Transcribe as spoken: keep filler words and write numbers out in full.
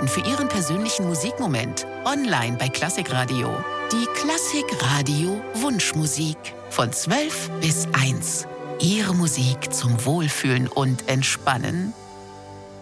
anmelden für Ihren persönlichen Musikmoment. Online bei Klassikradio. Die Klassikradio Wunschmusik. Von zwölf bis eins. Ihre Musik zum Wohlfühlen und Entspannen